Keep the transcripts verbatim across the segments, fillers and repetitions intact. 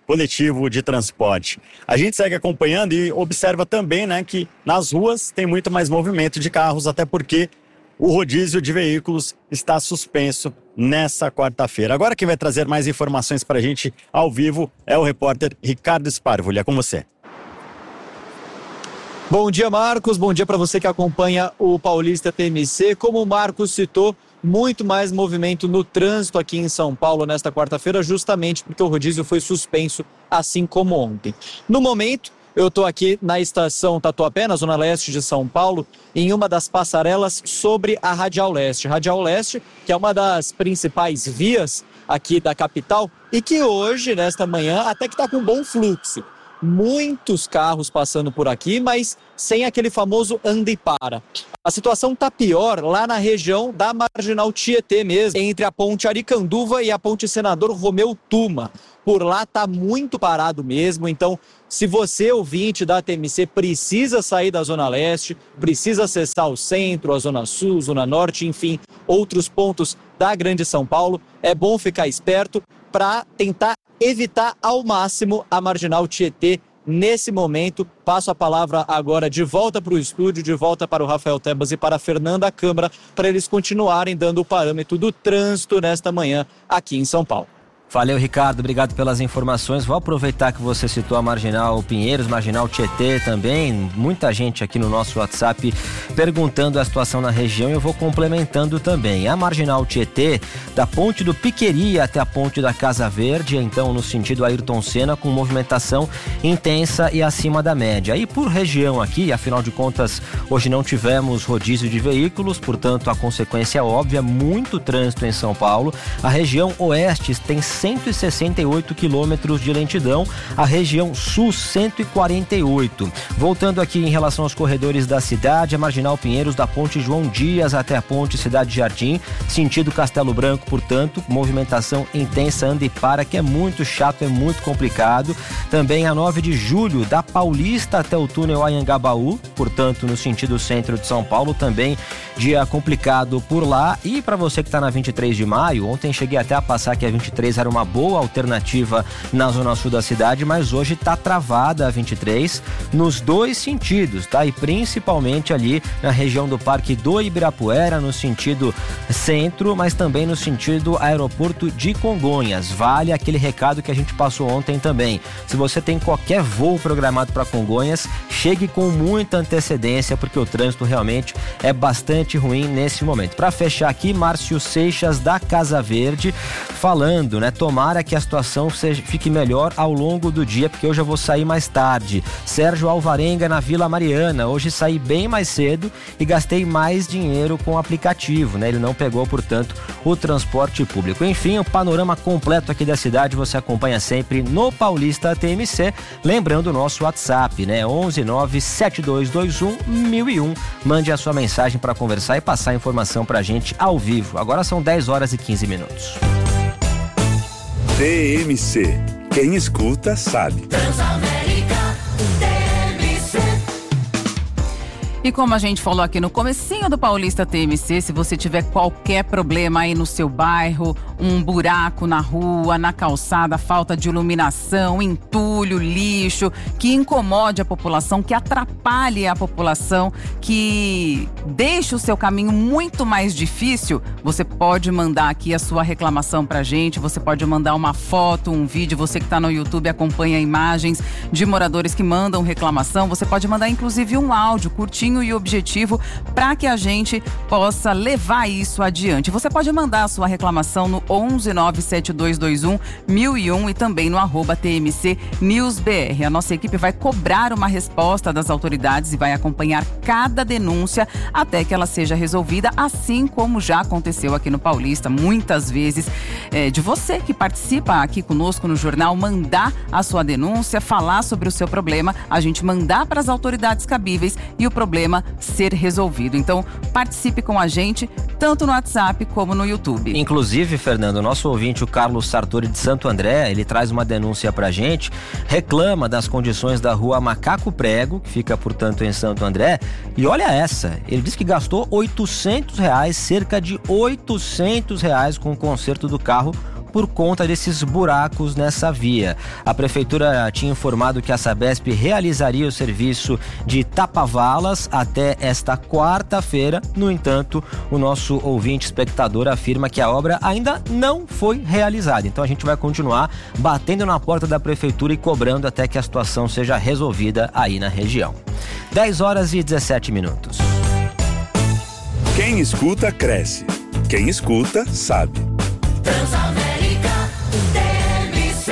coletivo de transporte. A gente segue acompanhando e observa também, né, que nas ruas tem muito mais movimento de carros, até porque o rodízio de veículos está suspenso nessa quarta-feira. Agora quem vai trazer mais informações para a gente ao vivo é o repórter Ricardo Sparvoli. É com você. Bom dia, Marcos. Bom dia para você que acompanha o Paulista T M C. Como o Marcos citou, muito mais movimento no trânsito aqui em São Paulo nesta quarta-feira, justamente porque o rodízio foi suspenso, assim como ontem. No momento, eu estou aqui na estação Tatuapé, na zona leste de São Paulo, em uma das passarelas sobre a Radial Leste. Radial Leste, que é uma das principais vias aqui da capital e que hoje, nesta manhã, até que está com bom fluxo. Muitos carros passando por aqui, mas sem aquele famoso anda e para. A situação está pior lá na região da Marginal Tietê mesmo, entre a ponte Aricanduva e a ponte Senador Romeu Tuma. Por lá está muito parado mesmo, então se você, ouvinte da T M C, precisa sair da Zona Leste, precisa acessar o centro, a Zona Sul, Zona Norte, enfim, outros pontos da Grande São Paulo, é bom ficar esperto para tentar evitar ao máximo a Marginal Tietê nesse momento. Passo a palavra agora de volta para o estúdio, de volta para o Rafael Tebas e para a Fernanda Câmara, para eles continuarem dando o parâmetro do trânsito nesta manhã aqui em São Paulo. Valeu, Ricardo, obrigado pelas informações. Vou aproveitar que você citou a Marginal Pinheiros, Marginal Tietê também, muita gente aqui no nosso WhatsApp perguntando a situação na região e eu vou complementando também. A Marginal Tietê, da ponte do Piqueri até a ponte da Casa Verde, então no sentido Ayrton Senna, com movimentação intensa e acima da média. E por região aqui, afinal de contas, hoje não tivemos rodízio de veículos, portanto a consequência é óbvia, muito trânsito em São Paulo. A região oeste tem cento e sessenta e oito quilômetros de lentidão, a região sul cento e quarenta e oito. Voltando aqui em relação aos corredores da cidade, a Marginal Pinheiros da ponte João Dias até a ponte Cidade Jardim, sentido Castelo Branco, portanto, movimentação intensa, anda e para, que é muito chato, é muito complicado. Também a nove de julho, da Paulista até o túnel Anhangabaú, portanto, no sentido centro de São Paulo, também dia complicado por lá. E para você que está na vinte e três de maio, ontem cheguei até a passar que a vinte e três era uma boa alternativa na zona sul da cidade, mas hoje está travada a vinte e três nos dois sentidos, tá? E principalmente ali na região do Parque do Ibirapuera, no sentido centro, mas também no sentido aeroporto de Congonhas. Vale aquele recado que a gente passou ontem também. Se você tem qualquer voo programado para Congonhas, chegue com muita antecedência, porque o trânsito realmente é bastante ruim nesse momento. Para fechar aqui, Márcio Seixas da Casa Verde falando, né? Tomara que a situação seja, fique melhor ao longo do dia, porque hoje eu vou sair mais tarde. Sérgio Alvarenga na Vila Mariana, hoje saí bem mais cedo e gastei mais dinheiro com o aplicativo, né? Ele não pegou, portanto, o transporte público. Enfim, o panorama completo aqui da cidade você acompanha sempre no Paulista T M C, lembrando o nosso WhatsApp, né? onze nove sete dois dois um mil e um. Mande a sua mensagem para conversar e passar informação pra gente ao vivo. Agora são dez horas e quinze minutos. T M C. Quem escuta sabe. E como a gente falou aqui no comecinho do Paulista T M C, se você tiver qualquer problema aí no seu bairro, um buraco na rua, na calçada, falta de iluminação, entulho, lixo, que incomode a população, que atrapalhe a população, que deixe o seu caminho muito mais difícil, você pode mandar aqui a sua reclamação pra gente, você pode mandar uma foto, um vídeo, você que está no YouTube acompanha imagens de moradores que mandam reclamação, você pode mandar inclusive um áudio curtinho e objetivo para que a gente possa levar isso adiante. Você pode mandar a sua reclamação no onze nove sete dois dois um mil e um e também no arroba T M C News B R. A nossa equipe vai cobrar uma resposta das autoridades e vai acompanhar cada denúncia até que ela seja resolvida, assim como já aconteceu aqui no Paulista muitas vezes, é, de você que participa aqui conosco no jornal, mandar a sua denúncia, falar sobre o seu problema, a gente mandar para as autoridades cabíveis e o problema ser resolvido. Então, participe com a gente, tanto no WhatsApp como no YouTube. Inclusive, Fernando, nosso ouvinte, o Carlos Sartori de Santo André, ele traz uma denúncia pra gente, reclama das condições da rua Macaco Prego, que fica, portanto, em Santo André, e olha essa, ele diz que gastou oitocentos reais, cerca de oitocentos reais com o conserto do carro por conta desses buracos nessa via. A prefeitura tinha informado que a Sabesp realizaria o serviço de tapa-valas até esta quarta-feira. No entanto, o nosso ouvinte espectador afirma que a obra ainda não foi realizada. Então a gente vai continuar batendo na porta da prefeitura e cobrando até que a situação seja resolvida aí na região. dez horas e dezessete minutos. Quem escuta, cresce. Quem escuta, sabe. Transamérica T M C.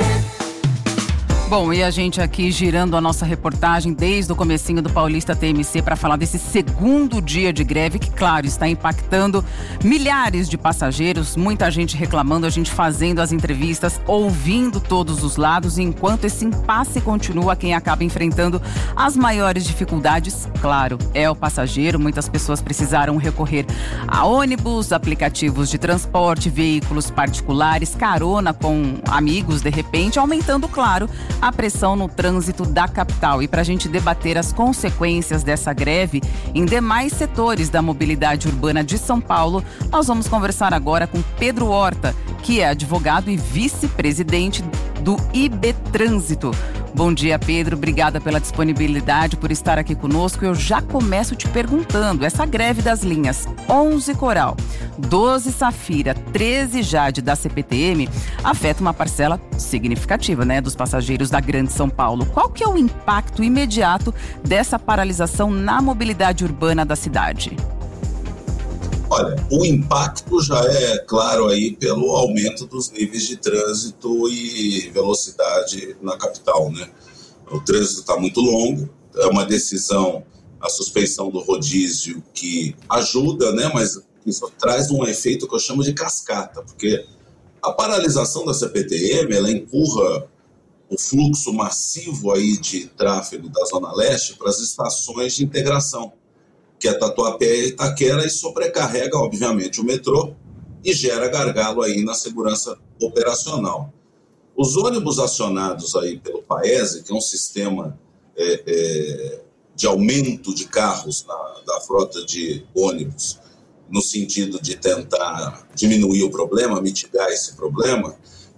Bom, e a gente aqui girando a nossa reportagem desde o comecinho do Paulista T M C para falar desse segundo dia de greve que, claro, está impactando milhares de passageiros, muita gente reclamando, a gente fazendo as entrevistas, ouvindo todos os lados, e enquanto esse impasse continua, quem acaba enfrentando as maiores dificuldades, claro, é o passageiro. Muitas pessoas precisaram recorrer a ônibus, aplicativos de transporte, veículos particulares, carona com amigos, de repente, aumentando, claro, a pressão no trânsito da capital. E para a gente debater as consequências dessa greve em demais setores da mobilidade urbana de São Paulo, nós vamos conversar agora com Pedro Horta, que é advogado e vice-presidente do I B Trânsito. Bom dia, Pedro. Obrigada pela disponibilidade, por estar aqui conosco. Eu já começo te perguntando, essa greve das linhas onze Coral, doze Safira, treze Jade da C P T M afeta uma parcela significativa, né, dos passageiros da Grande São Paulo. Qual que é o impacto imediato dessa paralisação na mobilidade urbana da cidade? Olha, o impacto já é claro aí pelo aumento dos níveis de trânsito e velocidade na capital, né? O trânsito está muito longo, é uma decisão, a suspensão do rodízio, que ajuda, né? Mas isso traz um efeito que eu chamo de cascata, porque a paralisação da C P T M, ela empurra o fluxo massivo aí de tráfego da Zona Leste para as estações de integração, que é Tatuapé e Itaquera, e sobrecarrega, obviamente, o metrô e gera gargalo aí na segurança operacional. Os ônibus acionados aí pelo Paese, que é um sistema é, é, de aumento de carros na, da frota de ônibus, no sentido de tentar diminuir o problema, mitigar esse problema,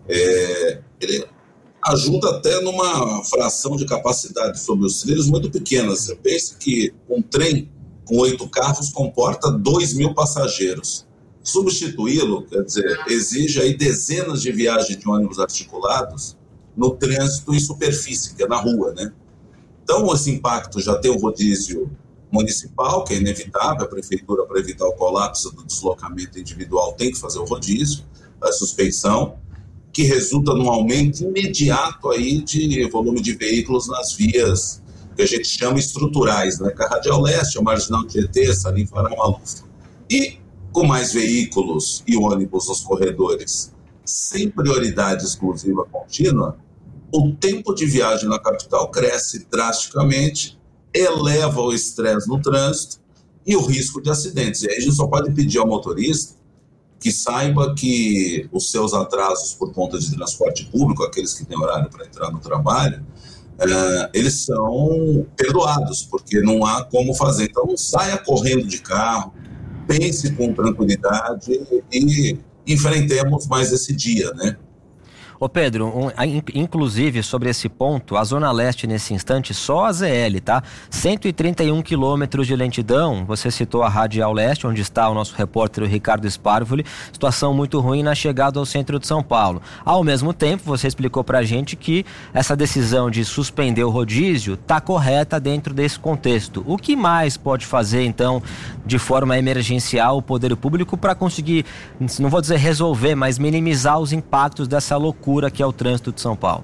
é, ele ajuda até numa fração de capacidade sobre os trilhos muito pequena. Você pensa que um trem com oito carros comporta dois mil passageiros. Substituí-lo, quer dizer, exige aí dezenas de viagens de ônibus articulados no trânsito em superfície, que é na rua, né? Então, esse impacto já tem o rodízio municipal, que é inevitável, a prefeitura, para evitar o colapso do deslocamento individual, tem que fazer o rodízio, a suspensão, que resulta num aumento imediato aí de volume de veículos nas vias que a gente chama estruturais, né? Que é a Radial Leste, a Marginal Tietê, Salim Farão Maluf. E com mais veículos e ônibus nos corredores, sem prioridade exclusiva contínua, o tempo de viagem na capital cresce drasticamente, eleva o estresse no trânsito e o risco de acidentes. E aí a gente só pode pedir ao motorista que saiba que os seus atrasos por conta de transporte público, aqueles que têm horário para entrar no trabalho, Uh, eles são perdoados, porque não há como fazer. Então, saia correndo de carro, pense com tranquilidade e enfrentemos mais esse dia, né? Ô Pedro, um, inclusive sobre esse ponto, a Zona Leste nesse instante, só a Z L, tá? cento e trinta e um quilômetros de lentidão, você citou a Radial Leste, onde está o nosso repórter Ricardo Sparvoli, situação muito ruim na chegada ao centro de São Paulo. Ao mesmo tempo, você explicou pra gente que essa decisão de suspender o rodízio tá correta dentro desse contexto. O que mais pode fazer, então, de forma emergencial, o poder público para conseguir, não vou dizer resolver, mas minimizar os impactos dessa loucura que é o trânsito de São Paulo?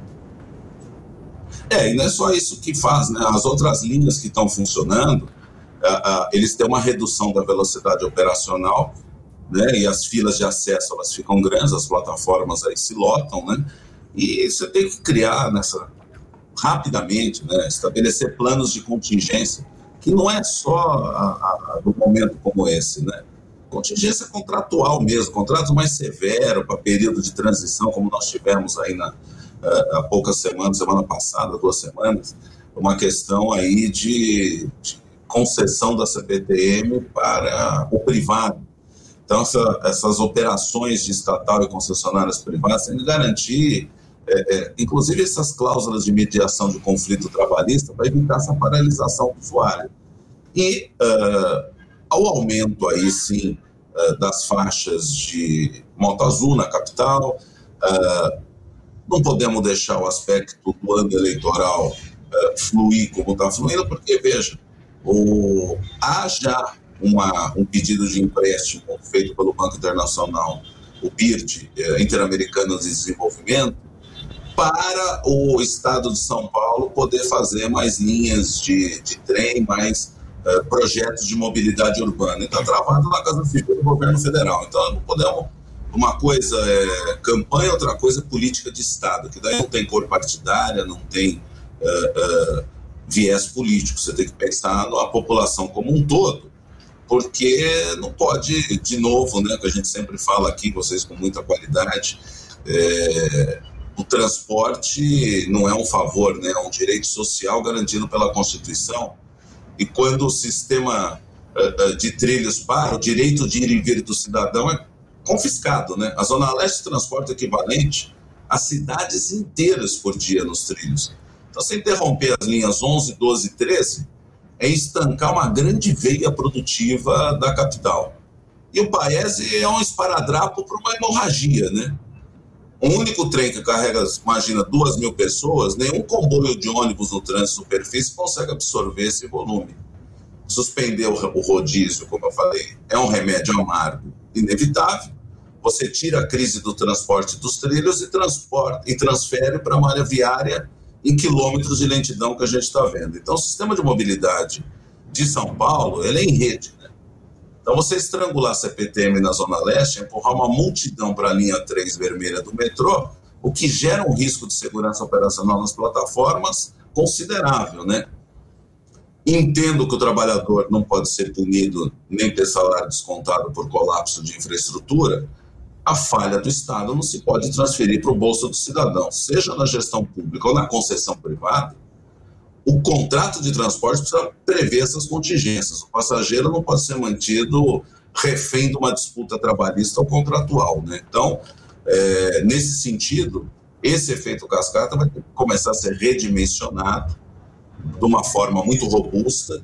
É, e não é só isso que faz, né? As outras linhas que estão funcionando, uh, uh, eles têm uma redução da velocidade operacional, né? E as filas de acesso, elas ficam grandes, as plataformas aí se lotam, né? E você tem que criar nessa, rapidamente, né? Estabelecer planos de contingência, que não é só a, a, do momento como esse, né? Contingência contratual mesmo, contrato mais severo para período de transição, como nós tivemos aí na, há poucas semanas, semana passada, duas semanas, uma questão aí de, de concessão da C P T M para o privado. Então, essa, essas operações de estatal e concessionárias privadas têm que garantir, é, é, inclusive essas cláusulas de mediação de conflito trabalhista, para evitar essa paralisação do usuário. E uh, ao aumento, aí sim, uh, das faixas de moto azul na capital, uh, não podemos deixar o aspecto do ano eleitoral uh, fluir como está fluindo, porque, veja, o, há já uma, um pedido de empréstimo feito pelo Banco Internacional, o B I R D, uh, Interamericano de Desenvolvimento, para o estado de São Paulo poder fazer mais linhas de, de trem, mais uh, projetos de mobilidade urbana. E está travado na Casa Civil do governo federal. Então, não podemos... Uma coisa é campanha, outra coisa é política de Estado, que daí não tem cor partidária, não tem uh, uh, viés político. Você tem que pensar na população como um todo, porque não pode, de novo, né, que a gente sempre fala aqui, vocês com muita qualidade, é, o transporte não é um favor, né, é um direito social garantido pela Constituição. E quando o sistema uh, de trilhos para, o direito de ir e vir do cidadão é confiscado, né? A Zona Leste transporta equivalente a cidades inteiras por dia nos trilhos. Então, se interromper as linhas onze, doze e treze, é estancar uma grande veia produtiva da capital. E o Paese é um esparadrapo para uma hemorragia, né? Um único trem que carrega, imagina, duas mil pessoas, nenhum comboio de ônibus no trânsito de superfície consegue absorver esse volume. Suspender o rodízio, como eu falei, é um remédio amargo, inevitável. Você tira a crise do transporte dos trilhos e, transporta, e transfere para uma área viária em quilômetros de lentidão que a gente está vendo. Então, o sistema de mobilidade de São Paulo, ele é em rede, né? Então, você estrangular a C P T M na Zona Leste, empurrar uma multidão para a linha três vermelha do metrô, o que gera um risco de segurança operacional nas plataformas considerável, né? Entendo que o trabalhador não pode ser punido nem ter salário descontado por colapso de infraestrutura. A falha do Estado não se pode transferir para o bolso do cidadão, seja na gestão pública ou na concessão privada. O contrato de transporte precisa prever essas contingências. O passageiro não pode ser mantido refém de uma disputa trabalhista ou contratual, né? Então, é, nesse sentido, esse efeito cascata vai começar a ser redimensionado de uma forma muito robusta,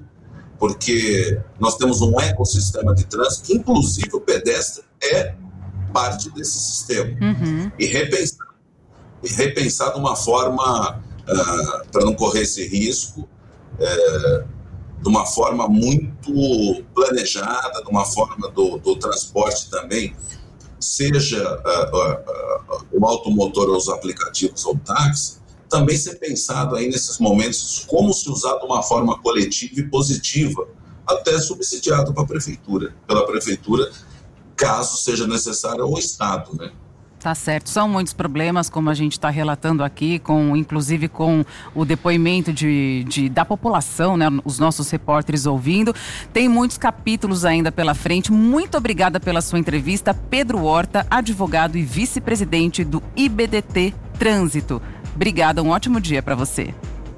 porque nós temos um ecossistema de trânsito que, inclusive, o pedestre é parte desse sistema. Uhum. E repensar, e repensar de uma forma, uh, para não correr esse risco, uh, de uma forma muito planejada, de uma forma do, do transporte também, seja uh, uh, uh, o automotor ou os aplicativos ou táxi, também ser pensado aí nesses momentos como se usar de uma forma coletiva e positiva, até subsidiado para a prefeitura, pela prefeitura, caso seja necessário ao Estado, né? Tá certo, são muitos problemas, como a gente está relatando aqui, com, inclusive com o depoimento de, de, da população, né? Os nossos repórteres ouvindo. Tem muitos capítulos ainda pela frente. Muito obrigada pela sua entrevista, Pedro Horta, advogado e vice-presidente do I B D T Trânsito. Obrigada, um ótimo dia para você.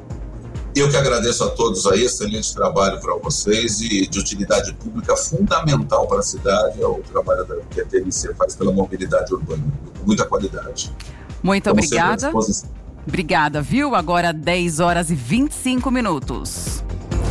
Eu que agradeço a todos aí, excelente trabalho para vocês e de utilidade pública fundamental para a cidade, é o trabalho que a T M C faz pela mobilidade urbana, com muita qualidade. Muito Vamos obrigada. Obrigada, viu? Agora dez horas e vinte e cinco minutos.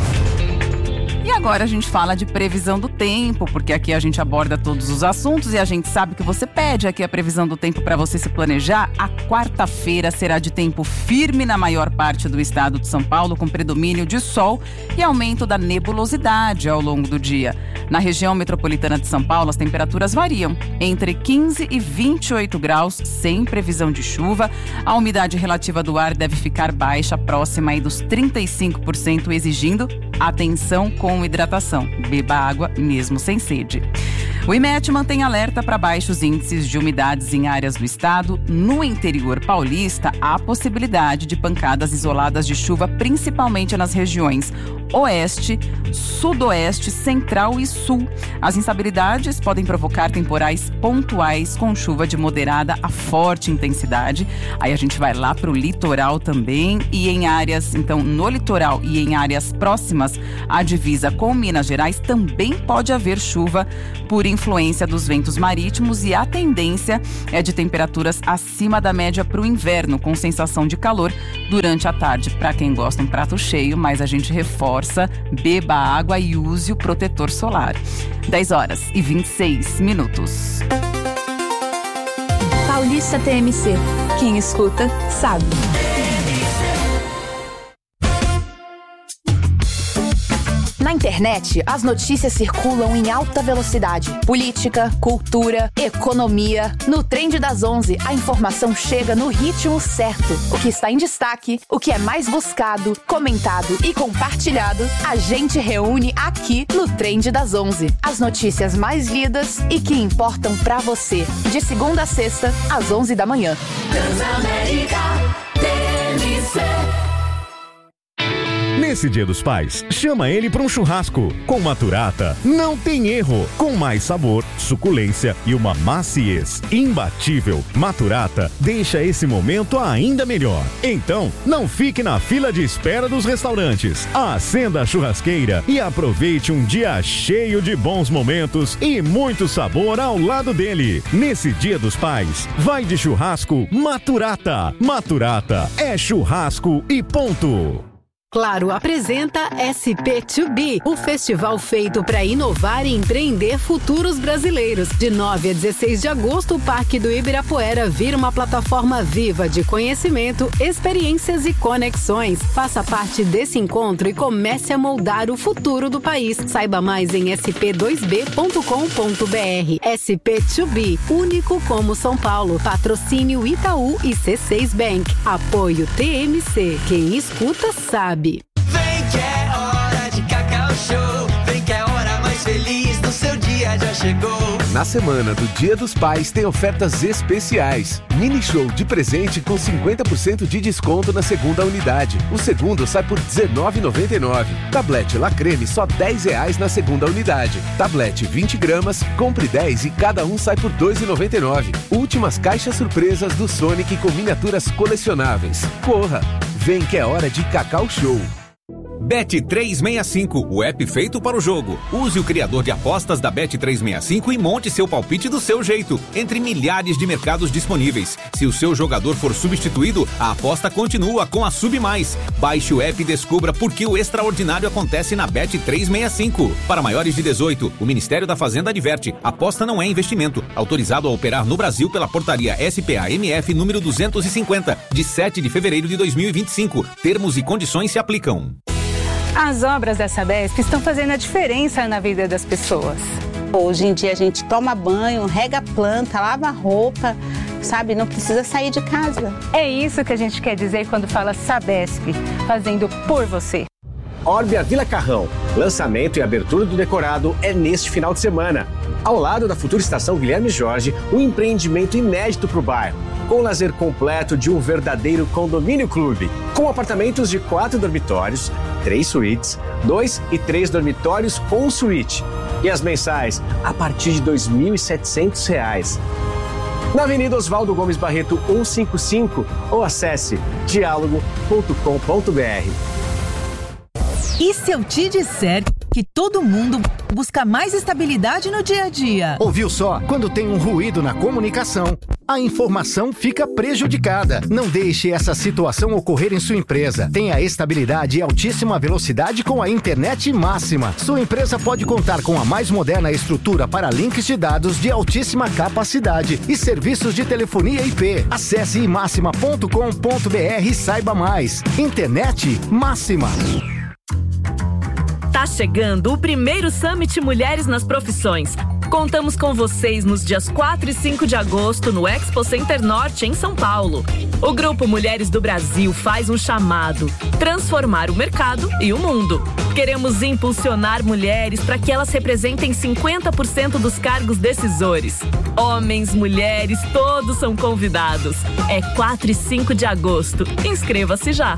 E agora a gente fala de previsão do tempo, porque aqui a gente aborda todos os assuntos e a gente sabe que você pede aqui a previsão do tempo para você se planejar. A quarta-feira será de tempo firme na maior parte do estado de São Paulo, com predomínio de sol e aumento da nebulosidade ao longo do dia. Na região metropolitana de São Paulo, as temperaturas variam entre quinze e vinte e oito graus, sem previsão de chuva. A umidade relativa do ar deve ficar baixa, próxima aí dos trinta e cinco por cento, exigindo atenção com hidratação. Beba água mesmo sem sede. O IMET mantém alerta para baixos índices de umidades em áreas do estado. No interior paulista, há possibilidade de pancadas isoladas de chuva, principalmente nas regiões oeste, sudoeste, central e sul. As instabilidades podem provocar temporais pontuais com chuva de moderada a forte intensidade. Aí a gente vai lá para o litoral também e em áreas, então, no litoral e em áreas próximas Alagoas, a divisa com Minas Gerais, também pode haver chuva por influência dos ventos marítimos e a tendência é de temperaturas acima da média para o inverno, com sensação de calor durante a tarde. Para quem gosta, um prato cheio, mas a gente reforça, beba água e use o protetor solar. dez horas e vinte e seis minutos. Paulista T M C. Quem escuta, sabe. Na internet, as notícias circulam em alta velocidade. Política, cultura, economia. No Trend das onze, a informação chega no ritmo certo. O que está em destaque, o que é mais buscado, comentado e compartilhado, a gente reúne aqui no Trend das onze. As notícias mais lidas e que importam pra você. De segunda a sexta, às onze da manhã. Transamérica T M C. Nesse Dia dos Pais, chama ele para um churrasco. Com Maturata, não tem erro. Com mais sabor, suculência e uma maciez imbatível, Maturata deixa esse momento ainda melhor. Então, não fique na fila de espera dos restaurantes. Acenda a churrasqueira e aproveite um dia cheio de bons momentos e muito sabor ao lado dele. Nesse Dia dos Pais, vai de churrasco Maturata. Maturata é churrasco e ponto. Claro apresenta S P dois B, o festival feito para inovar e empreender futuros brasileiros. De nove a dezesseis de agosto, o Parque do Ibirapuera vira uma plataforma viva de conhecimento, experiências e conexões. Faça parte desse encontro e comece a moldar o futuro do país. Saiba mais em s p dois b ponto com ponto b r. S P dois B, único como São Paulo. Patrocínio Itaú e C seis Bank. Apoio T M C. Quem escuta sabe. Vem que é hora de Cacau Show. Vem que é hora mais feliz do seu dia já chegou. Na semana do Dia dos Pais tem ofertas especiais. Mini show de presente com cinquenta por cento de desconto na segunda unidade. O segundo sai por dezenove reais e noventa e nove centavos. Tablete La Creme só dez reais na segunda unidade. Tablete vinte gramas, compre dez e cada um sai por dois reais e noventa e nove centavos. Últimas caixas surpresas do Sonic com miniaturas colecionáveis. Corra! Vem que é hora de Cacau Show. Bet trezentos e sessenta e cinco, o app feito para o jogo. Use o criador de apostas da Bet trezentos e sessenta e cinco e monte seu palpite do seu jeito, entre milhares de mercados disponíveis. Se o seu jogador for substituído, a aposta continua com a Sub Mais. Baixe o app e descubra por que o extraordinário acontece na Bet trezentos e sessenta e cinco. Para maiores de dezoito, o Ministério da Fazenda adverte: aposta não é investimento. Autorizado a operar no Brasil pela portaria S P A M F número duzentos e cinquenta, de sete de fevereiro de dois mil e vinte e cinco. Termos e condições se aplicam. As obras da Sabesp estão fazendo a diferença na vida das pessoas. Hoje em dia a gente toma banho, rega a planta, lava a roupa, sabe? Não precisa sair de casa. É isso que a gente quer dizer quando fala Sabesp, fazendo por você. Orbia Vila Carrão. Lançamento e abertura do decorado é neste final de semana. Ao lado da futura estação Guilherme Jorge, um empreendimento inédito para o bairro, com o lazer completo de um verdadeiro condomínio clube, com apartamentos de quatro dormitórios, três suítes, dois e três dormitórios com suíte. E as mensais a partir de dois mil e setecentos reais. Na Avenida Oswaldo Gomes Barreto cento e cinquenta e cinco ou acesse diálogo ponto com ponto b r. E se eu te disser que todo mundo busca mais estabilidade no dia a dia? Ouviu só? Quando tem um ruído na comunicação, a informação fica prejudicada. Não deixe essa situação ocorrer em sua empresa. Tenha estabilidade e altíssima velocidade com a internet máxima. Sua empresa pode contar com a mais moderna estrutura para links de dados de altíssima capacidade e serviços de telefonia I P. Acesse i máxima ponto com ponto b r e saiba mais. Internet máxima. Tá chegando o primeiro Summit Mulheres nas Profissões. Contamos com vocês nos dias quatro e cinco de agosto no Expo Center Norte, em São Paulo. O Grupo Mulheres do Brasil faz um chamado: transformar o mercado e o mundo. Queremos impulsionar mulheres para que elas representem cinquenta por cento dos cargos decisores. Homens, mulheres, todos são convidados. É quatro e cinco de agosto. Inscreva-se já.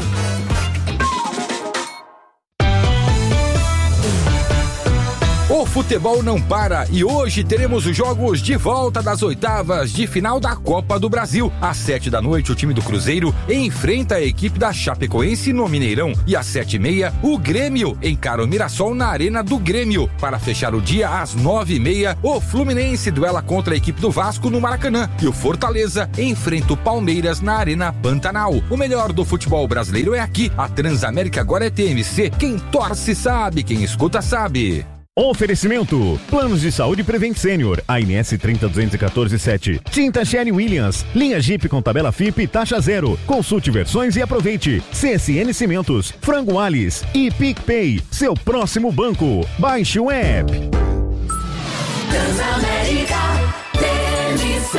futebol não para e hoje teremos os jogos de volta das oitavas de final da Copa do Brasil. Às sete da noite, o time do Cruzeiro enfrenta a equipe da Chapecoense no Mineirão e às sete e meia, o Grêmio encara o Mirassol na Arena do Grêmio. Para fechar o dia, às nove e meia, o Fluminense duela contra a equipe do Vasco no Maracanã e o Fortaleza enfrenta o Palmeiras na Arena Pantanal. O melhor do futebol brasileiro é aqui. A Transamérica agora é T M C. Quem torce sabe, quem escuta sabe. Oferecimento: Planos de Saúde Prevent Senior, A N S trinta duzentos e quatorze sete. Tinta Sherry Williams, linha Jeep com tabela F I P e taxa zero. Consulte versões e aproveite. C S N Cimentos, Frango Alice e PicPay, seu próximo banco. Baixe o app. Transamérica T M C.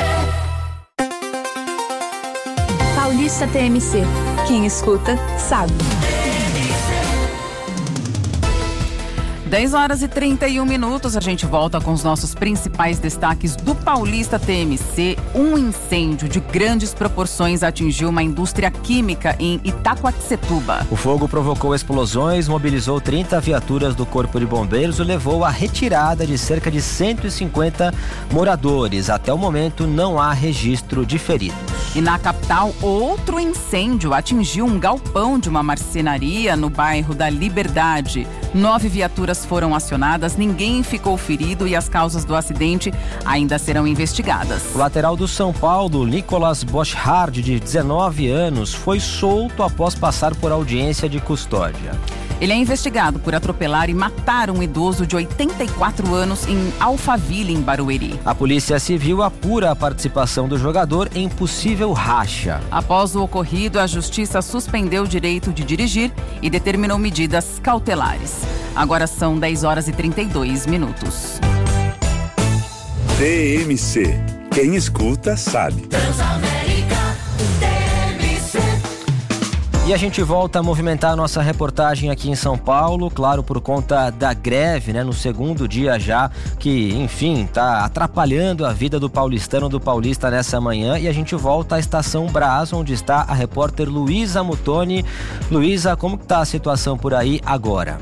Paulista T M C. Quem escuta, sabe. dez horas e trinta e um minutos, a gente volta com os nossos principais destaques do Paulista T M C. Um incêndio de grandes proporções atingiu uma indústria química em Itacoaxetuba. O fogo provocou explosões, mobilizou trinta viaturas do Corpo de Bombeiros e levou à retirada de cerca de cento e cinquenta moradores. Até o momento, não há registro de feridos. E na capital, outro incêndio atingiu um galpão de uma marcenaria no bairro da Liberdade. Nove viaturas foram acionadas, ninguém ficou ferido e as causas do acidente ainda serão investigadas. O lateral do São Paulo, Nicolas Boschhard, de dezenove anos, foi solto após passar por audiência de custódia. Ele é investigado por atropelar e matar um idoso de oitenta e quatro anos em Alphaville, em Barueri. A Polícia Civil apura a participação do jogador em possível racha. Após o ocorrido, a Justiça suspendeu o direito de dirigir e determinou medidas cautelares. Agora são dez horas e trinta e dois minutos. T M C. Quem escuta, sabe. Transamérica T M C. E a gente volta a movimentar a nossa reportagem aqui em São Paulo, claro, por conta da greve, né? No segundo dia já, que, enfim, tá atrapalhando a vida do paulistano, do paulista nessa manhã. E a gente volta à Estação Brás, onde está a repórter Luísa Mutoni. Luísa, como que tá a situação por aí agora?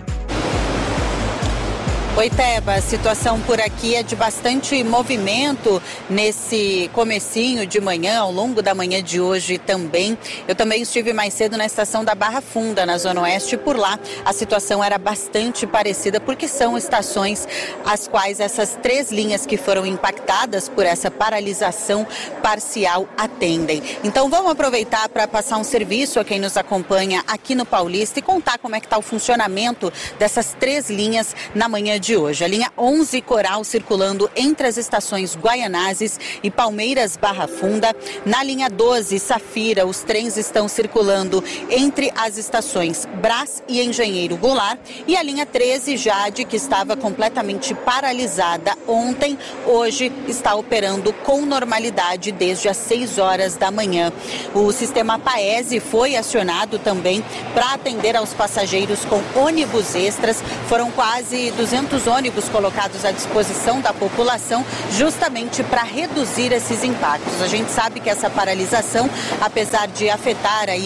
Oi, Teba, a situação por aqui é de bastante movimento nesse comecinho de manhã, ao longo da manhã de hoje também. Eu também estive mais cedo na estação da Barra Funda, na Zona Oeste, e por lá a situação era bastante parecida, porque são estações as quais essas três linhas que foram impactadas por essa paralisação parcial atendem. Então vamos aproveitar para passar um serviço a quem nos acompanha aqui no Paulista e contar como é que está o funcionamento dessas três linhas na manhã de de hoje. A linha onze Coral circulando entre as estações Guaianazes e Palmeiras Barra Funda. Na linha doze Safira, os trens estão circulando entre as estações Brás e Engenheiro Goulart. E a linha treze Jade, que estava completamente paralisada ontem, hoje está operando com normalidade desde as seis horas da manhã. O sistema Paese foi acionado também para atender aos passageiros com ônibus extras. Foram quase duzentos ônibus colocados à disposição da população, justamente para reduzir esses impactos. A gente sabe que essa paralisação, apesar de afetar aí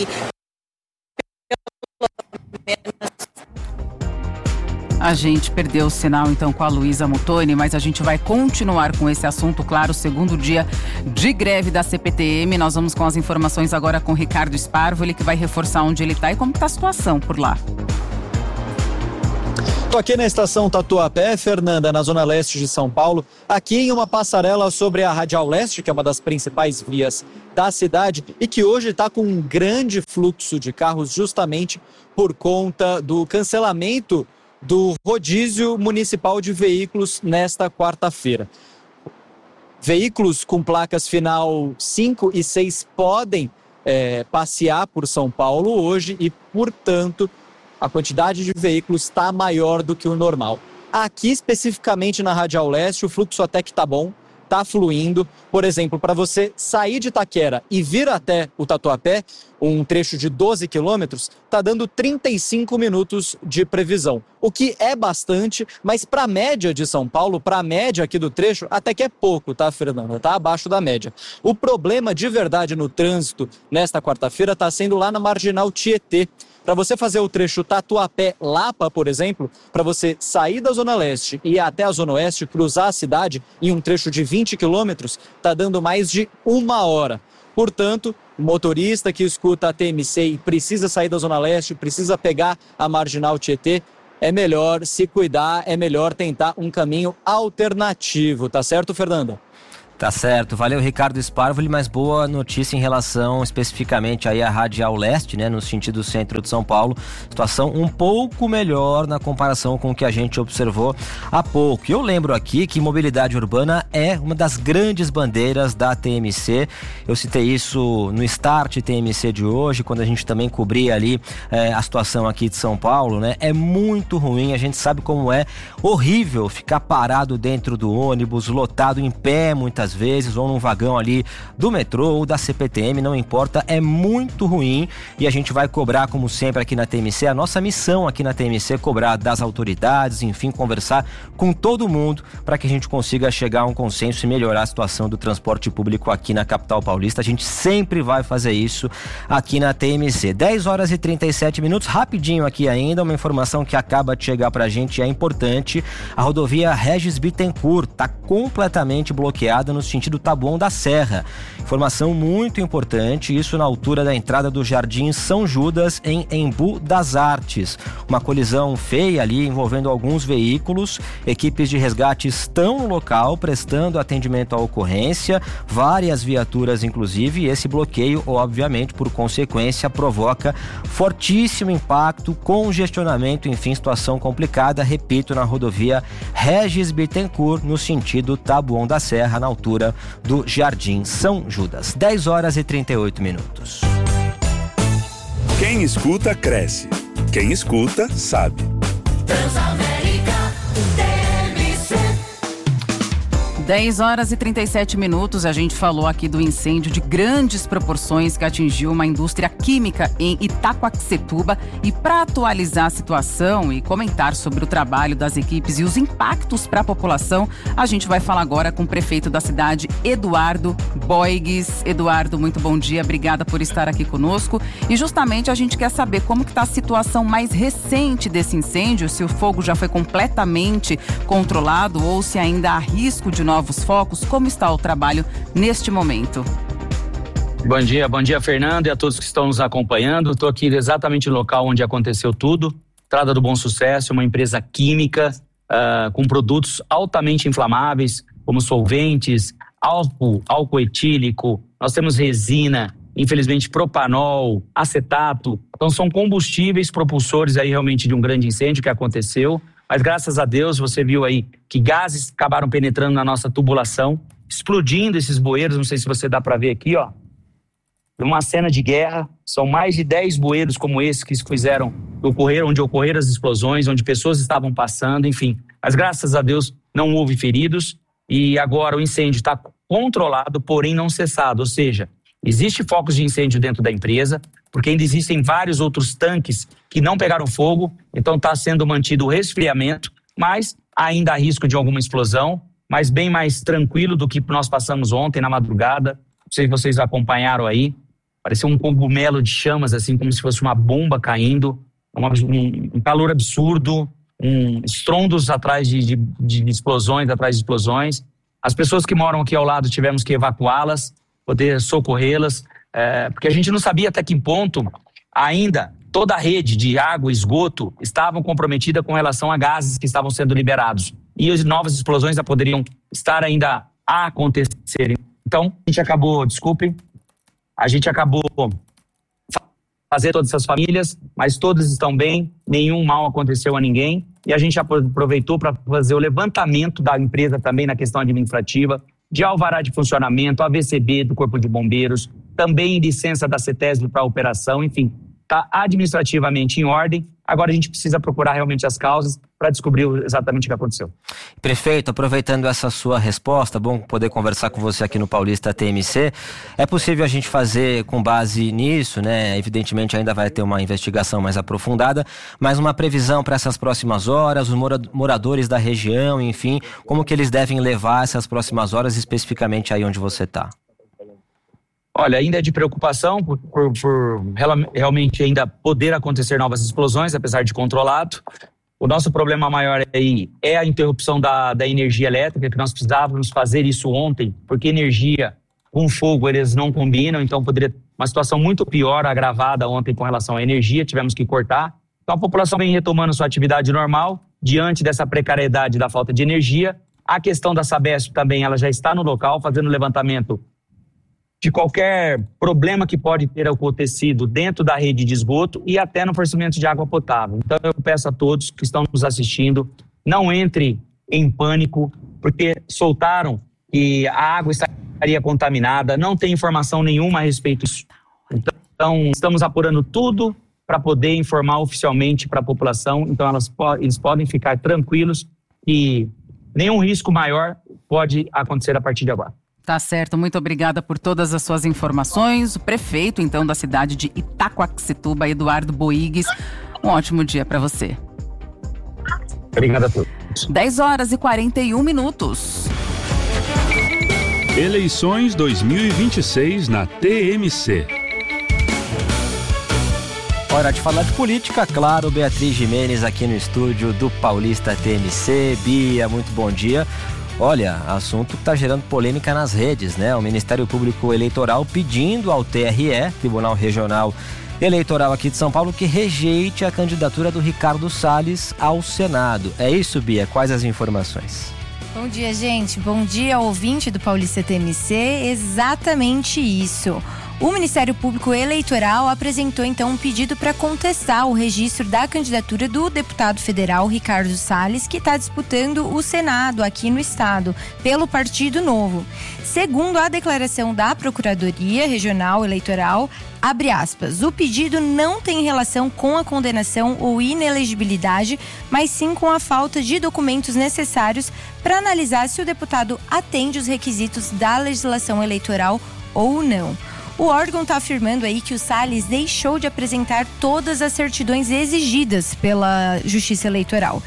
pelo menos... A gente perdeu o sinal então com a Luísa Mutoni, mas a gente vai continuar com esse assunto, claro, segundo dia de greve da C P T M. Nós vamos com as informações agora com o Ricardo Sparvo, ele que vai reforçar onde ele está e como está a situação por lá. Estou aqui na estação Tatuapé, Fernanda, na zona leste de São Paulo, aqui em uma passarela sobre a Radial Leste, que é uma das principais vias da cidade e que hoje está com um grande fluxo de carros justamente por conta do cancelamento do rodízio municipal de veículos nesta quarta-feira. Veículos com placas final cinco e seis podem é, passear por São Paulo hoje e, portanto, a quantidade de veículos está maior do que o normal. Aqui, especificamente na Radial Leste, o fluxo até que está bom, está fluindo. Por exemplo, para você sair de Itaquera e vir até o Tatuapé, um trecho de doze quilômetros, está dando trinta e cinco minutos de previsão. O que é bastante, mas para a média de São Paulo, para a média aqui do trecho, até que é pouco, tá, Fernanda? Está abaixo da média. O problema de verdade no trânsito nesta quarta-feira está sendo lá na Marginal Tietê. Para você fazer o trecho Tatuapé-Lapa, por exemplo, para você sair da Zona Leste e ir até a Zona Oeste, cruzar a cidade em um trecho de vinte quilômetros, está dando mais de uma hora. Portanto, o motorista que escuta a T M C e precisa sair da Zona Leste, precisa pegar a Marginal Tietê, é melhor se cuidar, é melhor tentar um caminho alternativo, tá certo, Fernanda? Tá certo, valeu Ricardo Sparvoli, mas boa notícia em relação especificamente aí à Radial Leste, né, no sentido centro de São Paulo, situação um pouco melhor na comparação com o que a gente observou há pouco. E eu lembro aqui que mobilidade urbana é uma das grandes bandeiras da T M C, eu citei isso no Start T M C de hoje, quando a gente também cobria ali é, a situação aqui de São Paulo, né, é muito ruim, a gente sabe como é horrível ficar parado dentro do ônibus, lotado em pé muitas vezes, ou num vagão ali do metrô ou da C P T M, não importa, é muito ruim e a gente vai cobrar, como sempre aqui na T M C, a nossa missão aqui na T M C, cobrar das autoridades, enfim, conversar com todo mundo para que a gente consiga chegar a um consenso e melhorar a situação do transporte público aqui na capital paulista. A gente sempre vai fazer isso aqui na T M C. dez horas e trinta e sete minutos, rapidinho aqui ainda, uma informação que acaba de chegar pra gente e é importante, a rodovia Regis Bittencourt está completamente bloqueada no sentido Taboão da Serra. Informação muito importante, isso na altura da entrada do Jardim São Judas, em Embu das Artes. Uma colisão feia ali envolvendo alguns veículos, equipes de resgate estão no local prestando atendimento à ocorrência, várias viaturas inclusive, e esse bloqueio, obviamente, por consequência, provoca fortíssimo impacto, congestionamento, enfim, situação complicada, repito, na rodovia Regis Bittencourt, no sentido Taboão da Serra, na altura do Jardim São Judas. dez horas e trinta e oito minutos. Quem escuta, cresce. Quem escuta, sabe. Transamérica T M C. dez horas e trinta e sete minutos, a gente falou aqui do incêndio de grandes proporções que atingiu uma indústria química em Itaquaquecetuba, e para atualizar a situação e comentar sobre o trabalho das equipes e os impactos para a população, a gente vai falar agora com o prefeito da cidade, Eduardo Boigues. Eduardo, muito bom dia, obrigada por estar aqui conosco. E justamente a gente quer saber como que está a situação mais recente desse incêndio, se o fogo já foi completamente controlado ou se ainda há risco de novos focos. Como está o trabalho neste momento? Bom dia, bom dia Fernando e a todos que estão nos acompanhando. Estou aqui exatamente no local onde aconteceu tudo. Estrada do Bom Sucesso, uma empresa química uh, com produtos altamente inflamáveis, como solventes, álcool, álcool etílico, nós temos resina, infelizmente propanol, acetato. Então são combustíveis propulsores aí realmente de um grande incêndio que aconteceu. Mas graças a Deus você viu aí que gases acabaram penetrando na nossa tubulação, explodindo esses bueiros, não sei se você dá para ver aqui, ó. Uma cena de guerra, são mais de dez bueiros como esse que fizeram, ocorreram, onde ocorreram as explosões, onde pessoas estavam passando, enfim. Mas graças a Deus não houve feridos e agora o incêndio está controlado, porém não cessado, ou seja, existe focos de incêndio dentro da empresa, porque ainda existem vários outros tanques que não pegaram fogo, então está sendo mantido o resfriamento, mas ainda há risco de alguma explosão, mas bem mais tranquilo do que nós passamos ontem na madrugada. Não sei se vocês acompanharam aí, parecia um cogumelo de chamas, assim, como se fosse uma bomba caindo, uma, um, um calor absurdo, um, estrondos atrás de, de, de explosões, atrás de explosões. As pessoas que moram aqui ao lado tivemos que evacuá-las, poder socorrê-las, é, porque a gente não sabia até que ponto ainda toda a rede de água e esgoto estavam comprometida com relação a gases que estavam sendo liberados. E as novas explosões já poderiam estar ainda a acontecerem. Então, a gente acabou, desculpem, a gente acabou fazer todas essas famílias, mas todas estão bem, nenhum mal aconteceu a ninguém. E a gente aproveitou para fazer o levantamento da empresa também na questão administrativa, de alvará de funcionamento, A V C B do Corpo de Bombeiros, também licença da CETESB para operação, enfim, está administrativamente em ordem. Agora a gente precisa procurar realmente as causas para descobrir exatamente o que aconteceu. Prefeito, aproveitando essa sua resposta, bom poder conversar com você aqui no Paulista T M C. É possível a gente fazer com base nisso, né? Evidentemente ainda vai ter uma investigação mais aprofundada, mas uma previsão para essas próximas horas, os moradores da região, enfim, como que eles devem levar essas próximas horas, especificamente aí onde você está? Olha, ainda é de preocupação por, por, por realmente ainda poder acontecer novas explosões, apesar de controlado. O nosso problema maior aí é a interrupção da, da energia elétrica, que nós precisávamos fazer isso ontem, porque energia com fogo eles não combinam, então poderia uma situação muito pior agravada ontem com relação à energia, tivemos que cortar. Então a população vem retomando sua atividade normal, diante dessa precariedade da falta de energia. A questão da Sabesp também, ela já está no local, fazendo levantamento de qualquer problema que pode ter acontecido dentro da rede de esgoto e até no fornecimento de água potável. Então eu peço a todos que estão nos assistindo, não entre em pânico, porque soltaram que a água estaria contaminada, não tem informação nenhuma a respeito disso. Então estamos apurando tudo para poder informar oficialmente para a população, então elas, eles podem ficar tranquilos que nenhum risco maior pode acontecer a partir de agora. Tá certo, muito obrigada por todas as suas informações. O prefeito, então, da cidade de Itaquaquecetuba, Eduardo Boigues. Um ótimo dia para você. Obrigado a todos. dez horas e quarenta e um minutos. Eleições dois mil e vinte e seis na T M C. Hora de falar de política, claro, Beatriz Gimenez aqui no estúdio do Paulista T M C. Bia, muito bom dia. Olha, assunto que está gerando polêmica nas redes, né? O Ministério Público Eleitoral pedindo ao T R E, Tribunal Regional Eleitoral aqui de São Paulo, que rejeite a candidatura do Ricardo Salles ao Senado. É isso, Bia? Quais as informações? Bom dia, gente. Bom dia, ouvinte do Paulista T M C. Exatamente isso. O Ministério Público Eleitoral apresentou então um pedido para contestar o registro da candidatura do deputado federal Ricardo Salles, que está disputando o Senado aqui no estado, pelo Partido Novo. Segundo a declaração da Procuradoria Regional Eleitoral, abre aspas, o pedido não tem relação com a condenação ou inelegibilidade, mas sim com a falta de documentos necessários para analisar se o deputado atende os requisitos da legislação eleitoral ou não. O órgão está afirmando aí que o Salles deixou de apresentar todas as certidões exigidas pela Justiça Eleitoral.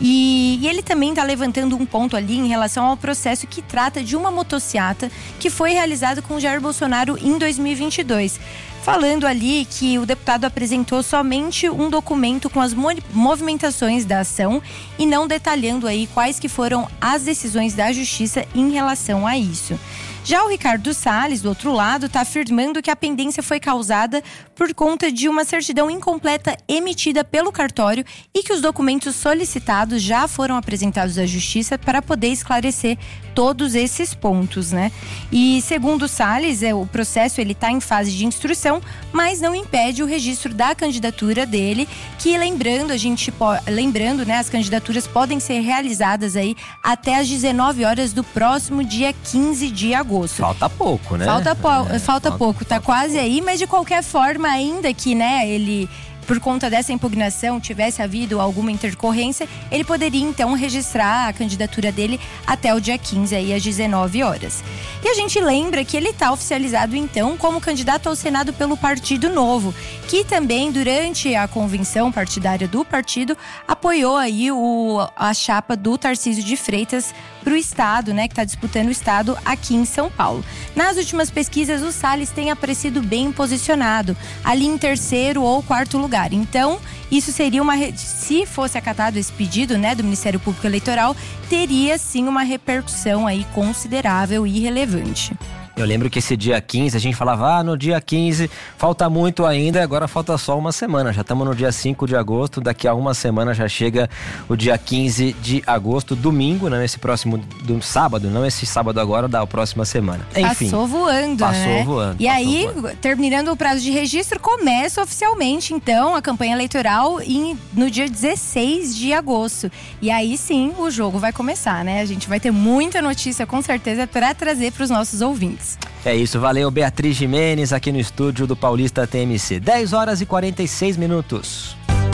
E, e ele também está levantando um ponto ali em relação ao processo que trata de uma motociata que foi realizada com Jair Bolsonaro em dois mil e vinte e dois. Falando ali que o deputado apresentou somente um documento com as movimentações da ação e não detalhando aí quais que foram as decisões da Justiça em relação a isso. Já o Ricardo Salles, do outro lado, está afirmando que a pendência foi causada por conta de uma certidão incompleta emitida pelo cartório e que os documentos solicitados já foram apresentados à Justiça para poder esclarecer todos esses pontos, né? E segundo o Salles, é, o processo ele está em fase de instrução, mas não impede o registro da candidatura dele, que lembrando, a gente lembrando, né, as candidaturas podem ser realizadas aí até às dezenove horas do próximo dia quinze de agosto. Falta pouco, né? Falta, po- é, falta, falta pouco, tá quase aí, mas de qualquer forma, ainda que, né, ele, por conta dessa impugnação, tivesse havido alguma intercorrência, ele poderia então registrar a candidatura dele até o dia quinze, aí às dezenove horas. E a gente lembra que ele está oficializado então como candidato ao Senado pelo Partido Novo, que também durante a convenção partidária do partido apoiou aí o, a chapa do Tarcísio de Freitas para o estado, né, que está disputando o estado aqui em São Paulo. Nas últimas pesquisas, o Salles tem aparecido bem posicionado, ali em terceiro ou quarto lugar. Então, isso seria uma, se fosse acatado esse pedido, né, do Ministério Público Eleitoral, teria sim uma repercussão aí considerável e relevante. Eu lembro que esse dia quinze, a gente falava, ah, no dia quinze, falta muito ainda, agora falta só uma semana. Já estamos no dia cinco de agosto, daqui a uma semana já chega o dia quinze de agosto, domingo, não esse próximo do, sábado, não esse sábado agora, da próxima semana. Enfim, passou voando, passou né? voando. E passou aí, voando. terminando o prazo de registro, começa oficialmente, então, a campanha eleitoral em, no dia dezesseis de agosto. E aí sim, o jogo vai começar, né? A gente vai ter muita notícia, com certeza, para trazer para os nossos ouvintes. É isso, valeu, Beatriz Gimenez aqui no estúdio do Paulista T M C. dez horas e quarenta e seis minutos.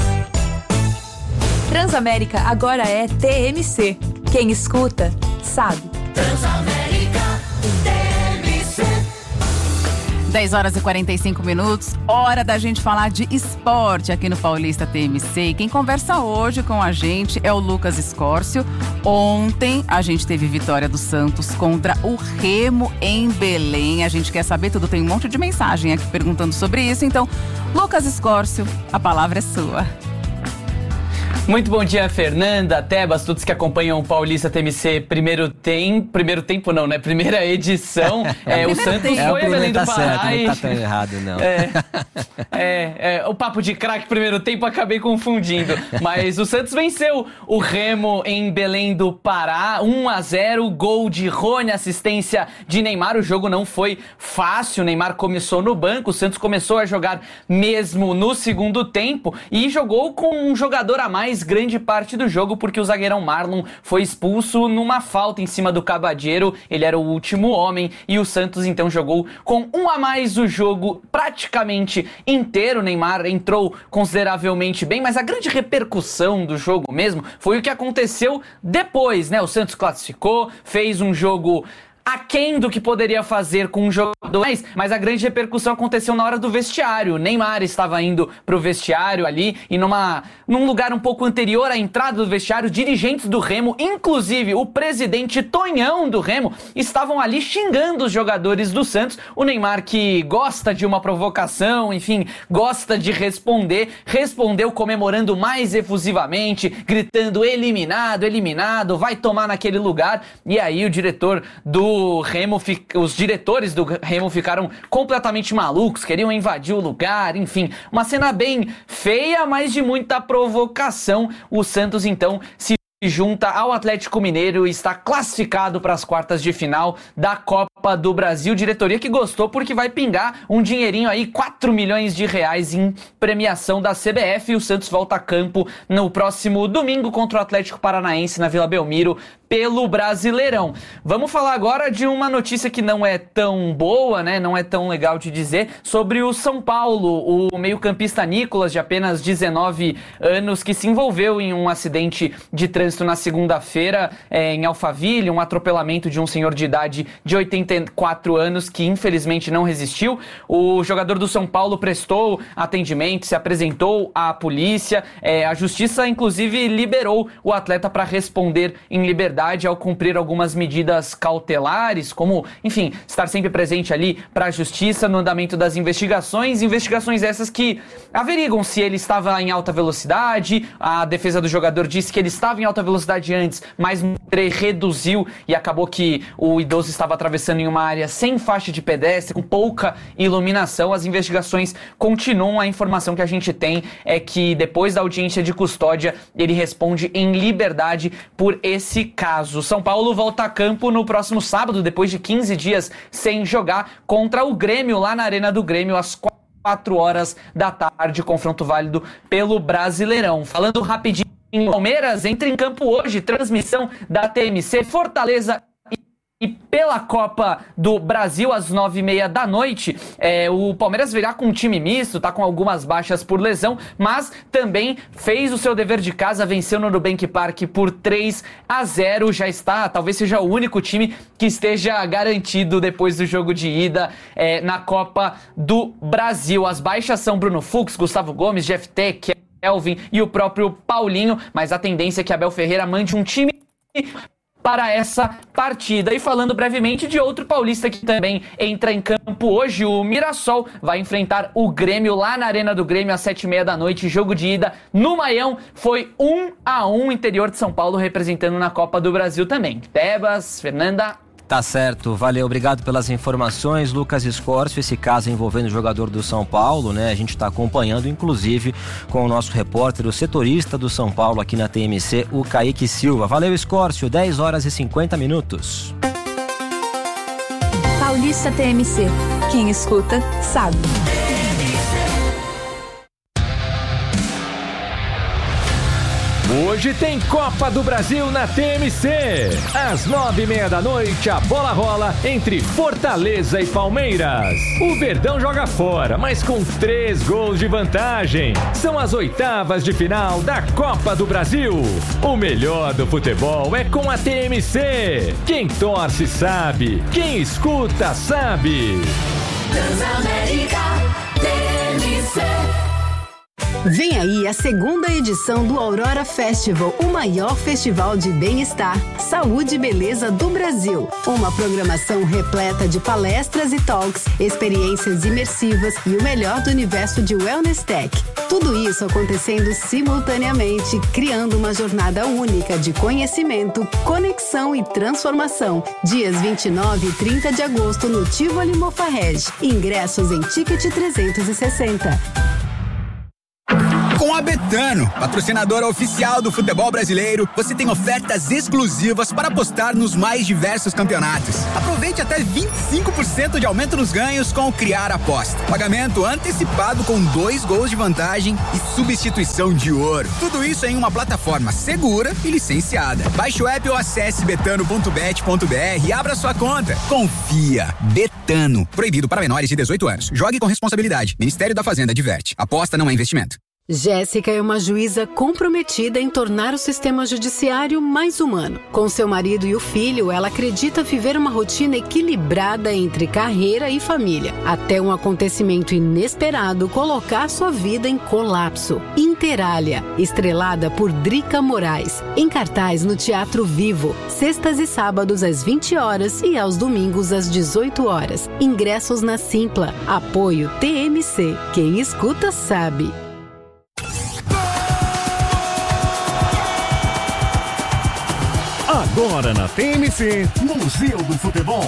Transamérica agora é T M C. Quem escuta, sabe. Transamérica T M C. dez horas e quarenta e cinco minutos, hora da gente falar de esporte aqui no Paulista T M C. E quem conversa hoje com a gente é o Lucas Escórcio. Ontem a gente teve vitória do Santos contra o Remo em Belém. A gente quer saber tudo, tem um monte de mensagem aqui perguntando sobre isso. Então, Lucas Escórcio, a palavra é sua. Muito bom dia, Fernanda, Tebas, todos que acompanham o Paulista T M C primeiro tempo, primeiro tempo não, né? Primeira edição. É, o Santos é, foi a Belém do Pará. Certo, não tá tão errado, não. É, é, é, o papo de craque primeiro tempo acabei confundindo. Mas o Santos venceu o Remo em Belém do Pará, um a zero, gol de Rony, assistência de Neymar. O jogo não foi fácil, o Neymar começou no banco, o Santos começou a jogar mesmo no segundo tempo e jogou com um jogador a mais grande parte do jogo, porque o zagueirão Marlon foi expulso numa falta em cima do Cabadeiro. Ele era o último homem e o Santos então jogou com um a mais o jogo praticamente inteiro. O Neymar entrou consideravelmente bem, mas a grande repercussão do jogo mesmo foi o que aconteceu depois, né? O Santos classificou, fez um jogo aquém do que poderia fazer com um jogador mais, mas a grande repercussão aconteceu na hora do vestiário. O Neymar estava indo pro vestiário ali e numa, num lugar um pouco anterior à entrada do vestiário, dirigentes do Remo, inclusive o presidente Tonhão do Remo, estavam ali xingando os jogadores do Santos. O Neymar, que gosta de uma provocação, enfim, gosta de responder, respondeu comemorando mais efusivamente, gritando eliminado, eliminado, vai tomar naquele lugar. E aí o diretor do O Remo, os diretores do Remo ficaram completamente malucos, queriam invadir o lugar, enfim, uma cena bem feia, mas de muita provocação. O Santos então se junta ao Atlético Mineiro e está classificado para as quartas de final da Copa do Brasil. Diretoria que gostou porque vai pingar um dinheirinho aí, quatro milhões de reais em premiação da C B F. E o Santos volta a campo no próximo domingo contra o Atlético Paranaense na Vila Belmiro pelo Brasileirão. Vamos falar agora de uma notícia que não é tão boa, né? Não é tão legal de dizer, sobre o São Paulo, o meio-campista Nicolas, de apenas dezenove anos, que se envolveu em um acidente de trânsito na segunda-feira é, em Alphaville, um atropelamento de um senhor de idade de oitenta e quatro anos que infelizmente não resistiu. O jogador do São Paulo prestou atendimento, se apresentou à polícia. É, a justiça, inclusive, liberou o atleta para responder em liberdade ao cumprir algumas medidas cautelares, como, enfim, estar sempre presente ali para a justiça no andamento das investigações. Investigações essas que averiguam se ele estava em alta velocidade. A defesa do jogador disse que ele estava em alta velocidade antes, mas reduziu e acabou que o idoso estava atravessando em uma área sem faixa de pedestre, com pouca iluminação. As investigações continuam. A informação que a gente tem é que depois da audiência de custódia, ele responde em liberdade por esse caso. São Paulo volta a campo no próximo sábado, depois de quinze dias sem jogar, contra o Grêmio, lá na Arena do Grêmio, às quatro horas da tarde, confronto válido pelo Brasileirão. Falando rapidinho, Palmeiras entra em campo hoje, transmissão da T M C, Fortaleza e pela Copa do Brasil, às nove e meia da noite. É, o Palmeiras virá com um time misto, tá com algumas baixas por lesão, mas também fez o seu dever de casa, venceu no Nubank Park por três a zero, já está, talvez seja o único time que esteja garantido depois do jogo de ida é, na Copa do Brasil. As baixas são Bruno Fux, Gustavo Gomes, Jeff Teck, Elvin e o próprio Paulinho, mas a tendência é que Abel Ferreira mande um time para essa partida. E falando brevemente de outro paulista que também entra em campo hoje, o Mirassol vai enfrentar o Grêmio lá na Arena do Grêmio às sete e meia da noite, jogo de ida no Maião. Foi um a um, interior de São Paulo representando na Copa do Brasil também. Tebas, Fernanda... Tá certo, valeu, obrigado pelas informações, Lucas Escórcio. Esse caso envolvendo o jogador do São Paulo, né? A gente está acompanhando, inclusive, com o nosso repórter, o setorista do São Paulo aqui na T M C, o Kaique Silva. Valeu, Escórcio, dez horas e cinquenta minutos. Paulista T M C, quem escuta, sabe. Hoje tem Copa do Brasil na T M C. Às nove e meia da noite, a bola rola entre Fortaleza e Palmeiras. O Verdão joga fora, mas com três gols de vantagem. São as oitavas de final da Copa do Brasil. O melhor do futebol é com a T M C. Quem torce sabe, quem escuta sabe. Transamérica T M C. Vem aí a segunda edição do Aurora Festival, o maior festival de bem-estar, saúde e beleza do Brasil. Uma programação repleta de palestras e talks, experiências imersivas e o melhor do universo de Wellness Tech. Tudo isso acontecendo simultaneamente, criando uma jornada única de conhecimento, conexão e transformação. Dias vinte e nove e trinta de agosto no Tivoli Mofarrege. Ingressos em Ticket trezentos e sessenta. Com a Betano, patrocinadora oficial do futebol brasileiro, você tem ofertas exclusivas para apostar nos mais diversos campeonatos. Aproveite até vinte e cinco por cento de aumento nos ganhos com o Criar Aposta. Pagamento antecipado com dois gols de vantagem e substituição de ouro. Tudo isso em uma plataforma segura e licenciada. Baixe o app ou acesse betano ponto bet ponto br e abra sua conta. Confia. Betano. Proibido para menores de dezoito anos. Jogue com responsabilidade. Ministério da Fazenda adverte. Aposta não é investimento. Jéssica é uma juíza comprometida em tornar o sistema judiciário mais humano. Com seu marido e o filho, ela acredita viver uma rotina equilibrada entre carreira e família, até um acontecimento inesperado colocar sua vida em colapso. Interália, estrelada por Drica Moraes, em cartaz no Teatro Vivo, sextas e sábados às vinte horas e aos domingos às dezoito horas. Ingressos na Simpla. Apoio T M C. Quem escuta sabe. Agora na T M C, Museu do Futebol.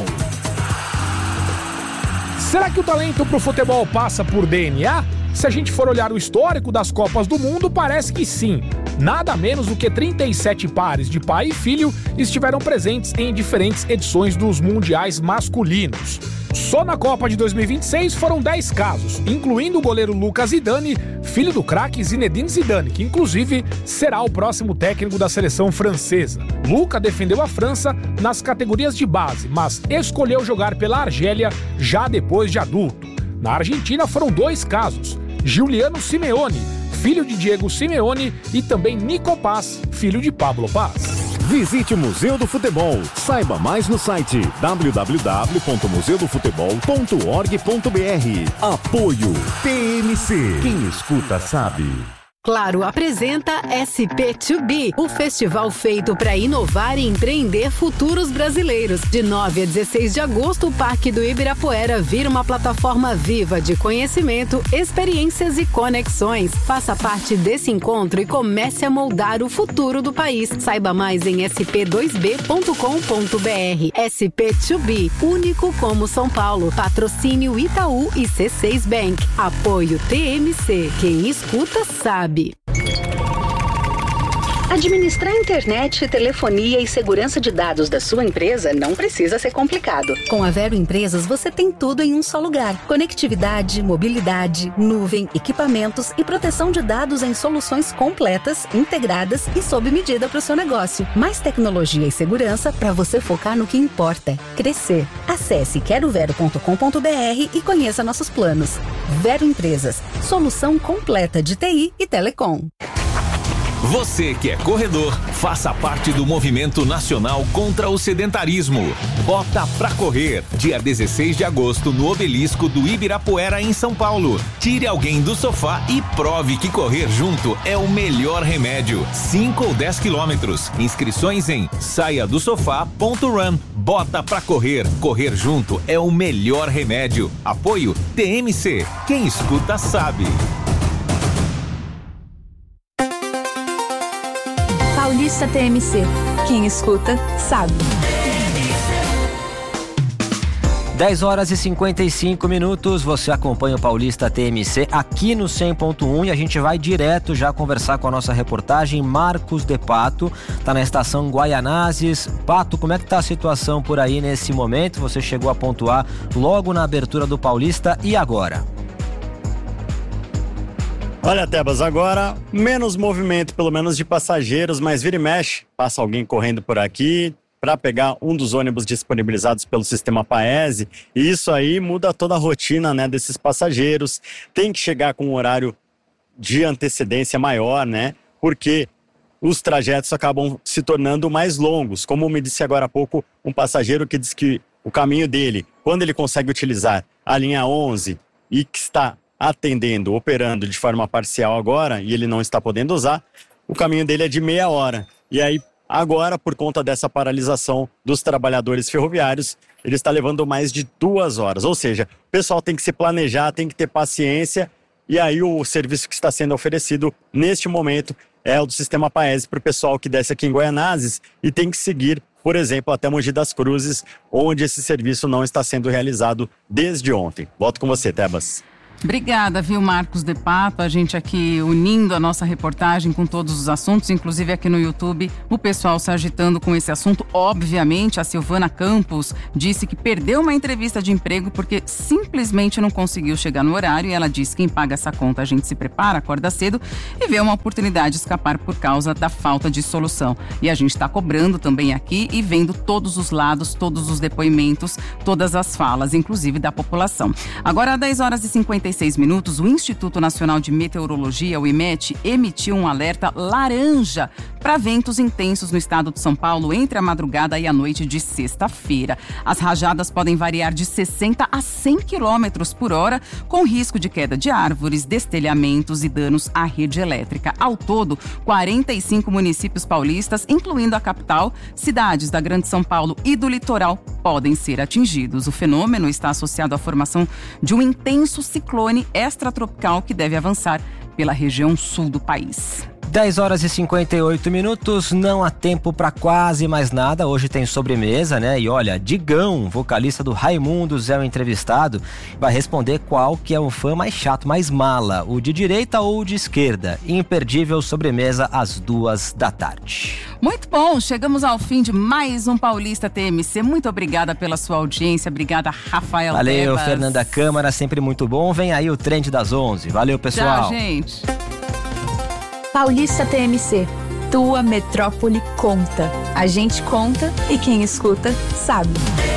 Será que o talento pro futebol passa por D N A? Se a gente for olhar o histórico das Copas do Mundo, parece que sim. Nada menos do que trinta e sete pares de pai e filho estiveram presentes em diferentes edições dos mundiais masculinos. Só na Copa de dois mil e vinte e seis foram dez casos, incluindo o goleiro Lucas Zidane, filho do craque Zinedine Zidane, que inclusive será o próximo técnico da seleção francesa. Luca defendeu a França nas categorias de base, mas escolheu jogar pela Argélia já depois de adulto. Na Argentina foram dois casos: Giuliano Simeone, filho de Diego Simeone, e também Nico Paz, filho de Pablo Paz. Visite o Museu do Futebol. Saiba mais no site w w w ponto museu do futebol ponto org ponto br. Apoio T M C. Quem escuta sabe. Claro apresenta S P dois B, o festival feito para inovar e empreender futuros brasileiros. De nove a dezesseis de agosto, o Parque do Ibirapuera vira uma plataforma viva de conhecimento, experiências e conexões. Faça parte desse encontro e comece a moldar o futuro do país. Saiba mais em s p dois b ponto com ponto br. S P dois B, único como São Paulo. Patrocínio Itaú e C seis Bank. Apoio T M C. Quem escuta sabe. Administrar internet, telefonia e segurança de dados da sua empresa não precisa ser complicado. Com a Vero Empresas, você tem tudo em um só lugar. Conectividade, mobilidade, nuvem, equipamentos e proteção de dados em soluções completas, integradas e sob medida para o seu negócio. Mais tecnologia e segurança para você focar no que importa: crescer. Acesse quero vero ponto com ponto br e conheça nossos planos. Vero Empresas, solução completa de T I e telecom. Você que é corredor, faça parte do Movimento Nacional contra o Sedentarismo. Bota pra correr, dia dezesseis de agosto, no Obelisco do Ibirapuera, em São Paulo. Tire alguém do sofá e prove que correr junto é o melhor remédio. cinco ou dez quilômetros. Inscrições em saia do sofá ponto run. Bota pra correr. Correr junto é o melhor remédio. Apoio T M C. Quem escuta sabe. Paulista T M C. Quem escuta, sabe. dez horas e cinquenta e cinco minutos, você acompanha o Paulista T M C aqui no cem ponto um e a gente vai direto já conversar com a nossa reportagem Marcos de Pato, tá na estação Guaianazes. Pato, como é que tá a situação por aí nesse momento? Você chegou a pontuar logo na abertura do Paulista e agora? Olha, Tebas, agora menos movimento, pelo menos de passageiros, mas vira e mexe, passa alguém correndo por aqui para pegar um dos ônibus disponibilizados pelo sistema Paese, e isso aí muda toda a rotina, né, desses passageiros. Tem que chegar com um horário de antecedência maior, né, porque os trajetos acabam se tornando mais longos. Como me disse agora há pouco um passageiro que disse que o caminho dele, quando ele consegue utilizar a linha onze e que está atendendo, operando de forma parcial agora, e ele não está podendo usar, o caminho dele é de meia hora. E aí, agora, por conta dessa paralisação dos trabalhadores ferroviários, ele está levando mais de duas horas. Ou seja, o pessoal tem que se planejar, tem que ter paciência, e aí o serviço que está sendo oferecido neste momento é o do Sistema Paese para o pessoal que desce aqui em Guaianazes e tem que seguir, por exemplo, até Mogi das Cruzes, onde esse serviço não está sendo realizado desde ontem. Volto com você, Tebas. Obrigada, viu, Marcos de Pato? A gente aqui unindo a nossa reportagem com todos os assuntos, inclusive aqui no YouTube, o pessoal se agitando com esse assunto. Obviamente, a Silvana Campos disse que perdeu uma entrevista de emprego porque simplesmente não conseguiu chegar no horário, e ela disse que quem paga essa conta, a gente se prepara, acorda cedo e vê uma oportunidade de escapar por causa da falta de solução. E a gente está cobrando também aqui e vendo todos os lados, todos os depoimentos, todas as falas, inclusive da população. Agora, às dez horas e cinquenta e seis minutos, o Instituto Nacional de Meteorologia, o IMET, emitiu um alerta laranja para ventos intensos no estado de São Paulo entre a madrugada e a noite de sexta-feira. As rajadas podem variar de sessenta a cem quilômetros por hora, com risco de queda de árvores, destelhamentos e danos à rede elétrica. Ao todo, quarenta e cinco municípios paulistas, incluindo a capital, cidades da Grande São Paulo e do litoral, podem ser atingidos. O fenômeno está associado à formação de um intenso ciclone extratropical que deve avançar pela região sul do país. dez horas e cinquenta e oito minutos, não há tempo para quase mais nada. Hoje tem sobremesa, né? E olha, Digão, vocalista do Raimundos, é o entrevistado, vai responder qual que é o fã mais chato, mais mala, o de direita ou o de esquerda. Imperdível sobremesa às duas da tarde. Muito bom, chegamos ao fim de mais um Paulista T M C. Muito obrigada pela sua audiência, obrigada, Rafael Valeu, Tebas. Fernanda Câmara, sempre muito bom. Vem aí o Trend das onze. Valeu, pessoal. Tchau, gente. Paulista T M C, tua metrópole conta. A gente conta e quem escuta sabe.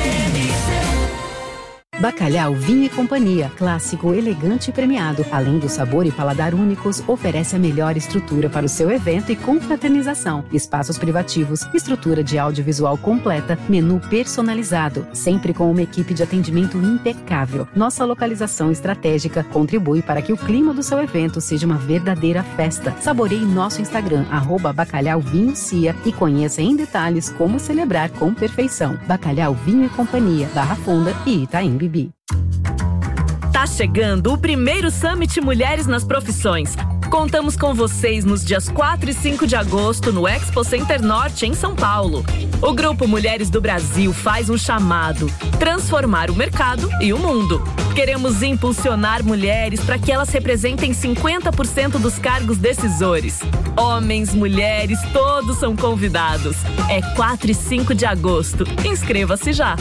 Bacalhau Vinho e Companhia, clássico, elegante e premiado. Além do sabor e paladar únicos, oferece a melhor estrutura para o seu evento e confraternização. Espaços privativos, estrutura de audiovisual completa, menu personalizado, sempre com uma equipe de atendimento impecável. Nossa localização estratégica contribui para que o clima do seu evento seja uma verdadeira festa. Saboreie nosso Instagram, arroba Bacalhau Vinho Cia, e conheça em detalhes como celebrar com perfeição. Bacalhau Vinho e Companhia, Barra Funda e Itaim Bibi. Tá chegando o primeiro Summit Mulheres nas Profissões. Contamos com vocês nos dias quatro e cinco de agosto no Expo Center Norte, em São Paulo. O Grupo Mulheres do Brasil faz um chamado: transformar o mercado e o mundo. Queremos impulsionar mulheres para que elas representem cinquenta por cento dos cargos decisores. Homens, mulheres, todos são convidados. É quatro e cinco de agosto. Inscreva-se já.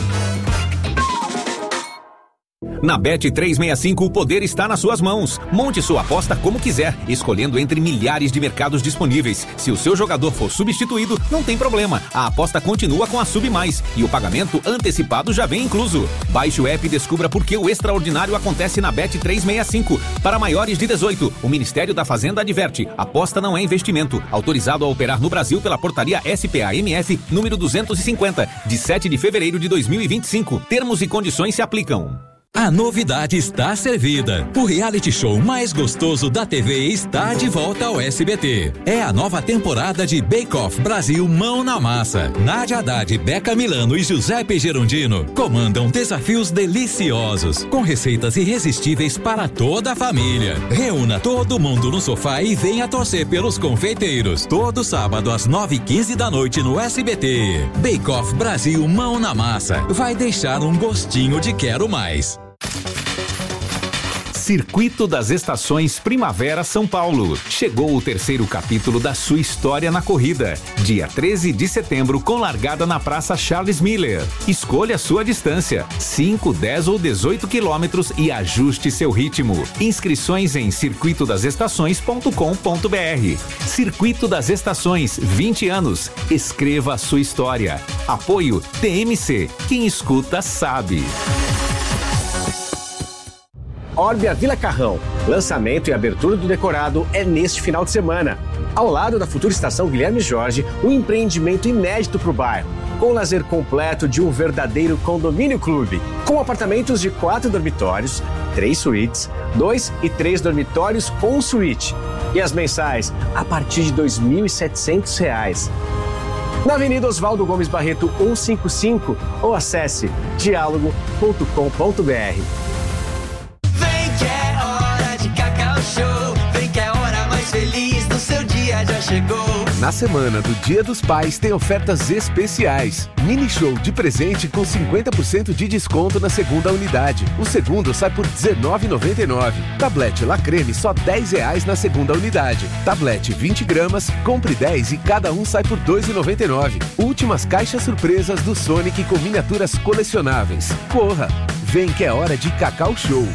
Na Bet trezentos e sessenta e cinco, o poder está nas suas mãos. Monte sua aposta como quiser, escolhendo entre milhares de mercados disponíveis. Se o seu jogador for substituído, não tem problema. A aposta continua com a Sub Mais e o pagamento antecipado já vem incluso. Baixe o app e descubra por que o extraordinário acontece na Bet trezentos e sessenta e cinco. Para maiores de dezoito, o Ministério da Fazenda adverte: aposta não é investimento. Autorizado a operar no Brasil pela portaria S P A M F número duzentos e cinquenta, de sete de fevereiro de dois mil e vinte e cinco. Termos e condições se aplicam. A novidade está servida. O reality show mais gostoso da T V está de volta ao S B T. É a nova temporada de Bake Off Brasil Mão na Massa. Nádia Haddad, Beca Milano e Giuseppe Gerondino comandam desafios deliciosos, com receitas irresistíveis para toda a família. Reúna todo mundo no sofá e venha torcer pelos confeiteiros. Todo sábado às nove e quinze da noite no S B T. Bake Off Brasil Mão na Massa. Vai deixar um gostinho de quero mais. Circuito das Estações Primavera São Paulo. Chegou o terceiro capítulo da sua história na corrida. Dia treze de setembro, com largada na Praça Charles Miller. Escolha a sua distância, cinco, dez ou dezoito quilômetros, e ajuste seu ritmo. Inscrições em circuito das estações ponto com ponto br. Circuito das Estações, vinte anos. Escreva a sua história. Apoio T M C. Quem escuta sabe. Orbia Vila Carrão. Lançamento e abertura do decorado é neste final de semana. Ao lado da futura estação Guilherme Jorge, um empreendimento inédito para o bairro. com o lazer completo de um verdadeiro condomínio clube, com apartamentos de quatro dormitórios, três suítes, dois e três dormitórios com suíte. E as mensais a partir de dois mil e setecentos reais. Na Avenida Oswaldo Gomes Barreto cento e cinquenta e cinco ou acesse diálogo ponto com ponto br. Vem que é hora de Cacau Show, vem que é a hora mais feliz do seu dia já chegou. Na semana do Dia dos Pais tem ofertas especiais. Mini show de presente com cinquenta por cento de desconto na segunda unidade. O segundo sai por dezenove reais e noventa e nove centavos. Tablete La Creme só dez reais na segunda unidade. Tablete vinte gramas, compre dez e cada um sai por dois reais e noventa e nove centavos. Últimas caixas surpresas do Sonic com miniaturas colecionáveis. Corra! Vem que é hora de Cacau Show.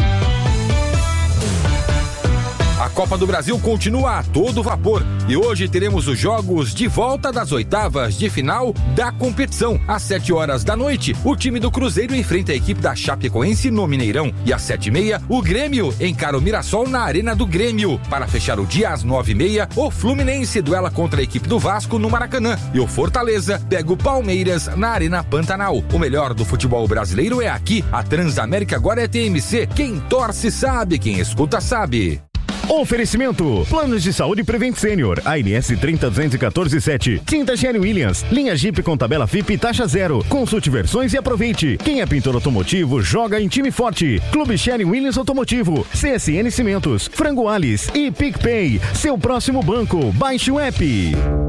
A Copa do Brasil continua a todo vapor e hoje teremos os jogos de volta das oitavas de final da competição. Às sete horas da noite, o time do Cruzeiro enfrenta a equipe da Chapecoense no Mineirão e às sete e meia, o Grêmio encara o Mirassol na Arena do Grêmio. Para fechar o dia às nove e meia, o Fluminense duela contra a equipe do Vasco no Maracanã e o Fortaleza pega o Palmeiras na Arena Pantanal. O melhor do futebol brasileiro é aqui. A Transamérica agora é T M C. Quem torce sabe, quem escuta sabe. Oferecimento: Planos de Saúde Prevent Senior, A N S trinta duzentos e quatorze sete. Tinta Sherwin Williams, linha Jeep com tabela F I P e taxa zero. Consulte versões e aproveite. Quem é pintor automotivo, joga em time forte. Clube Sherwin Williams Automotivo, C S N Cimentos, Frango Alice e PicPay. Seu próximo banco, baixe o app.